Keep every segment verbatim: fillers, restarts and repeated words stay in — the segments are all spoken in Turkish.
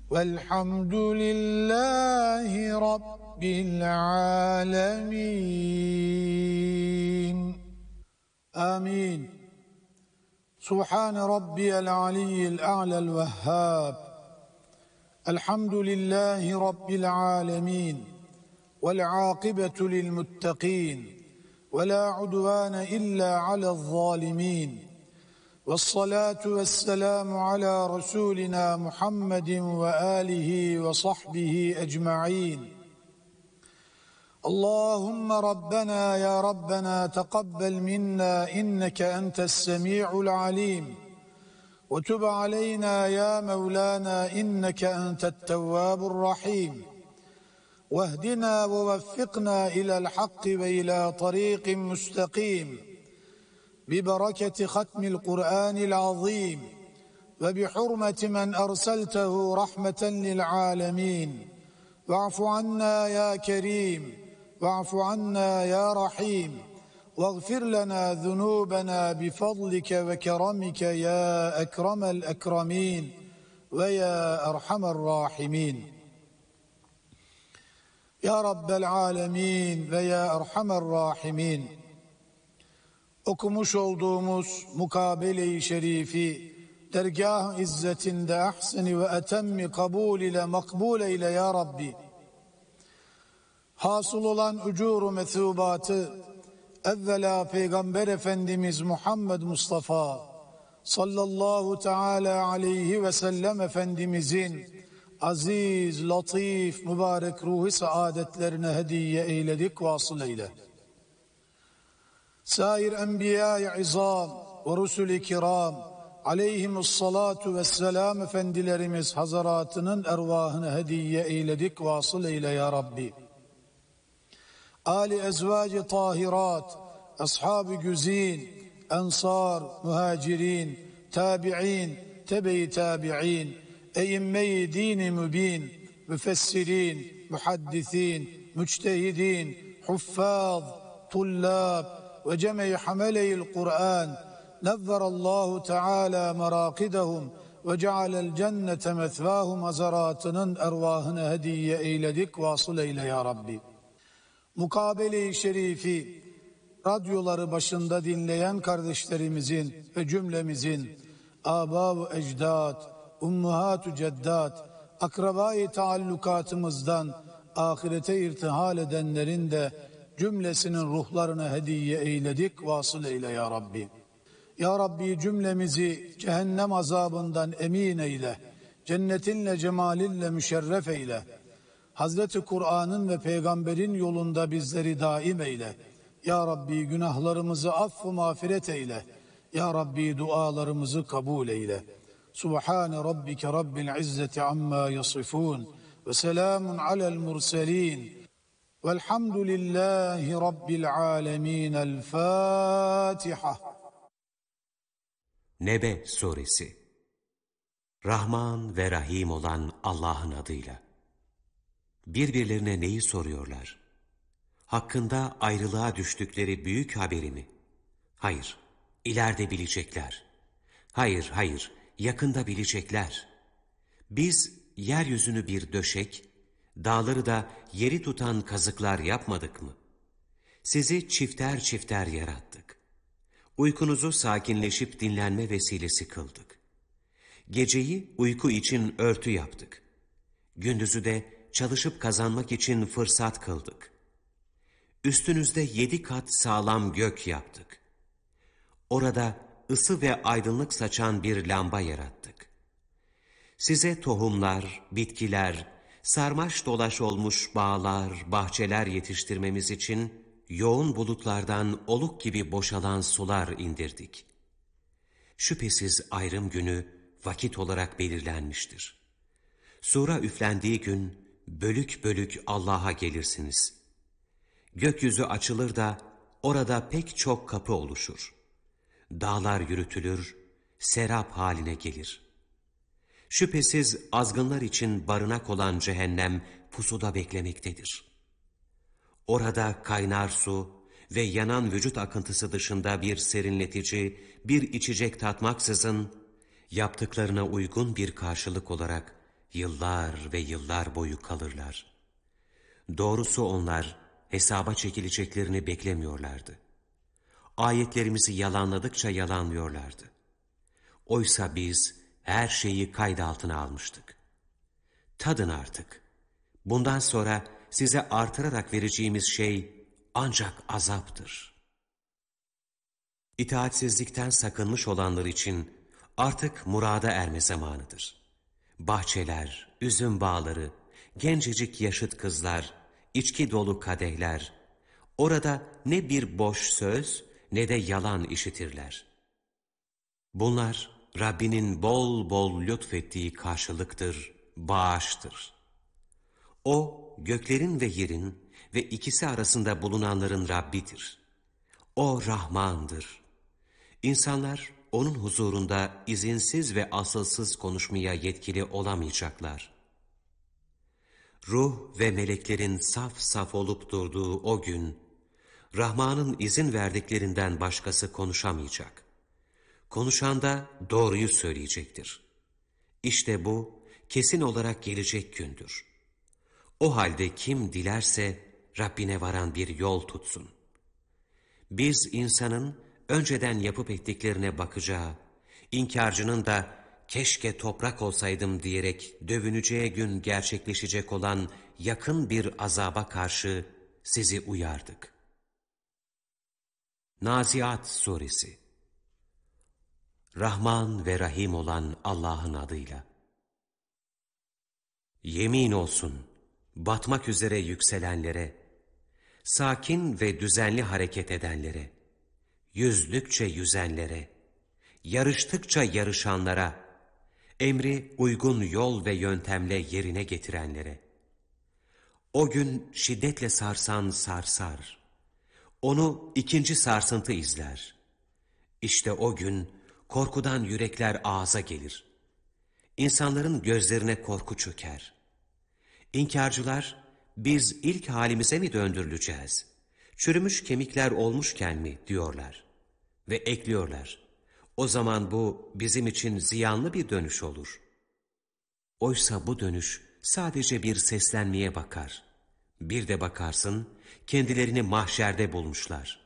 Velhamdülillahi Rabbil alemin. Amin. Subhane Rabbiyel aliyyil a'lel vehhab. Elhamdülillahi Rabbil alemin. Vel akibetu lil muttaqin. Ve la udvane illa alel zalimin. Vessalatu vesselamu ala Resulina Muhammedin ve alihi ve sahbihi ecma'in. Allahümme Rabbena ya Rabbena teqabbel minna inneke entes semi'ul alim. Ve tub aleyna ya Mevlana inneke entet tevvabur rahim. Vehdina ve veffikna ilel hakki ve ila tariqin müstakim. ببركة ختم القرآن العظيم وبحرمة من أرسلته رحمة للعالمين واعف عنا يا كريم واعف عنا يا رحيم واغفر لنا ذنوبنا بفضلك وكرمك يا أكرم الأكرمين ويا أرحم الراحمين يا رب العالمين ويا أرحم الراحمين. Okumuş olduğumuz mukabele-i şerifi dergâh-ı izzetinde ahseni ve etemmi kabul ile makbul eyle ya Rabbi. Hasıl olan ucuru methubatı evvela Peygamber Efendimiz Muhammed Mustafa sallallahu teala aleyhi ve sellem Efendimizin aziz, latif, mübarek ruhi saadetlerine hediye eyledik, vasıl eyle. Sair enbiya-i izam ve rusul-i kiram aleyhimussalatu vesselam efendilerimiz hazaratının ervahını hediye eyledik, vasıl eyle ya Rabbi. Ali ezvac-ı tahirat, ashab-ı güzin, ensar, muhacirin, tabi'in, tebe-i tabi'in, eyimme-i din-i mübin, müfessirin, muhaddisin, müçtehidin, huffaz, tullab, ve cemi hameleyil Kur'an nevverallahu teala merakidehum ve cealel cennete methvahum hazaratının ervahını hediye eyledik, vasıl eyle ya Rabbi. Mukabele-i şerifi radyoları başında dinleyen kardeşlerimizin ve cümlemizin âbâ-u ecdâd, ummuhâtu ceddâd, akrabâ-i taallukatımızdan ahirete irtihal edenlerin de cümlesinin ruhlarına hediye eyledik, vasıl eyle ya Rabbi. Ya Rabbi cümlemizi cehennem azabından emin eyle, cennetinle cemalinle müşerref eyle. Hazreti Kur'an'ın ve peygamberin yolunda bizleri daim eyle. Ya Rabbi günahlarımızı affı mağfiret eyle. Ya Rabbi dualarımızı kabul eyle. Subhane Rabbike Rabbil İzzeti amma yasifun ve selamun alel murselin. Velhamdülillahi Rabbil alemin. El Fatiha. Nebe Suresi. Rahman ve Rahim olan Allah'ın adıyla. Birbirlerine neyi soruyorlar? Hakkında ayrılığa düştükleri büyük haberi mi? Hayır, ileride bilecekler. Hayır, hayır, yakında bilecekler. Biz yeryüzünü bir döşek, dağları da yeri tutan kazıklar yapmadık mı? Sizi çifter çifter yarattık. Uykunuzu sakinleşip dinlenme vesilesi kıldık. Geceyi uyku için örtü yaptık. Gündüzü de çalışıp kazanmak için fırsat kıldık. Üstünüzde yedi kat sağlam gök yaptık. Orada ısı ve aydınlık saçan bir lamba yarattık. Size tohumlar, bitkiler, sarmaş dolaş olmuş bağlar, bahçeler yetiştirmemiz için yoğun bulutlardan oluk gibi boşalan sular indirdik. Şüphesiz ayrım günü vakit olarak belirlenmiştir. Sura üflendiği gün bölük bölük Allah'a gelirsiniz. Gökyüzü açılır da orada pek çok kapı oluşur. Dağlar yürütülür, serap haline gelir. Şüphesiz azgınlar için barınak olan cehennem pusuda beklemektedir. Orada kaynar su ve yanan vücut akıntısı dışında bir serinletici, bir içecek tatmaksızın, yaptıklarına uygun bir karşılık olarak yıllar ve yıllar boyu kalırlar. Doğrusu onlar hesaba çekileceklerini beklemiyorlardı. Ayetlerimizi yalanladıkça yalanlıyorlardı. Oysa biz her şeyi kayıt altına almıştık. Tadın artık. Bundan sonra size artırarak vereceğimiz şey ancak azaptır. İtaatsizlikten sakınmış olanlar için artık murada erme zamanıdır. Bahçeler, üzüm bağları, gencecik yaşıt kızlar, içki dolu kadehler, orada ne bir boş söz ne de yalan işitirler. Bunlar Rabbinin bol bol lütfettiği karşılıktır, bağıştır. O göklerin ve yerin ve ikisi arasında bulunanların Rabbidir. O Rahmandır. İnsanlar onun huzurunda izinsiz ve asılsız konuşmaya yetkili olamayacaklar. Ruh ve meleklerin saf saf olup durduğu o gün, Rahman'ın izin verdiklerinden başkası konuşamayacak. Konuşan da doğruyu söyleyecektir. İşte bu kesin olarak gelecek gündür. O halde kim dilerse Rabbine varan bir yol tutsun. Biz insanın önceden yapıp ettiklerine bakacağı, inkarcının da keşke toprak olsaydım diyerek dövüneceği gün gerçekleşecek olan yakın bir azaba karşı sizi uyardık. Naziat Suresi. Rahman ve Rahim olan Allah'ın adıyla. Yemin olsun batmak üzere yükselenlere, sakin ve düzenli hareket edenlere, yüzdükçe yüzenlere, yarıştıkça yarışanlara, emri uygun yol ve yöntemle yerine getirenlere. O gün şiddetle sarsan sarsar, onu ikinci sarsıntı izler. İşte o gün korkudan yürekler ağza gelir. İnsanların gözlerine korku çöker. İnkarcılar, biz ilk halimize mi döndürüleceğiz? Çürümüş kemikler olmuşken mi diyorlar. Ve ekliyorlar. O zaman bu bizim için ziyanlı bir dönüş olur. Oysa bu dönüş sadece bir seslenmeye bakar. Bir de bakarsın kendilerini mahşerde bulmuşlar.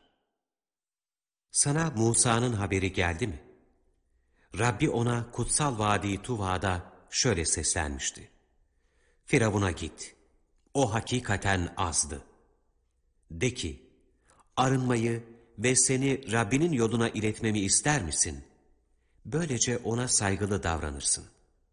Sana Musa'nın haberi geldi mi? Rabbi ona kutsal vadi Tuva'da şöyle seslenmişti. Firavun'a git. O hakikaten azdı. De ki, arınmayı ve seni Rabbinin yoluna iletmemi ister misin? Böylece ona saygılı davranırsın.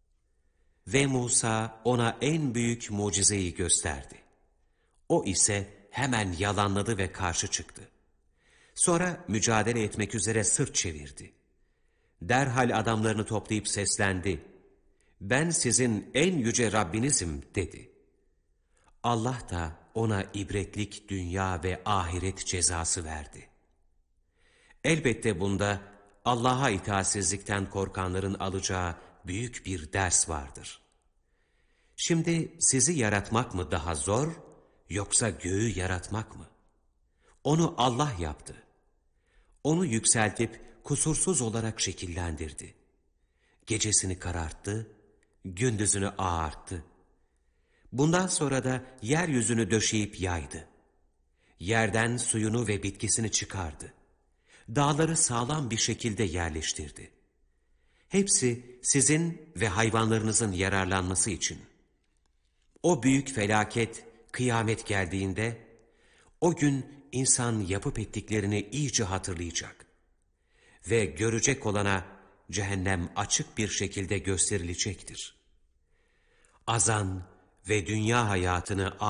Ve Musa ona en büyük mucizeyi gösterdi. O ise hemen yalanladı ve karşı çıktı. Sonra mücadele etmek üzere sırt çevirdi. Derhal adamlarını toplayıp seslendi. Ben sizin en yüce Rabbinizim dedi. Allah da ona ibretlik dünya ve ahiret cezası verdi. Elbette bunda Allah'a itaatsizlikten korkanların alacağı büyük bir ders vardır. Şimdi sizi yaratmak mı daha zor, yoksa göğü yaratmak mı? Onu Allah yaptı. Onu yükseltip kusursuz olarak şekillendirdi. Gecesini kararttı, gündüzünü ağarttı. Bundan sonra da yeryüzünü döşeyip yaydı. Yerden suyunu ve bitkisini çıkardı. Dağları sağlam bir şekilde yerleştirdi. Hepsi sizin ve hayvanlarınızın yararlanması için. O büyük felaket, kıyamet geldiğinde, o gün insan yapıp ettiklerini iyice hatırlayacak. Ve görecek olana cehennem açık bir şekilde gösterilecektir. Azan ve dünya hayatını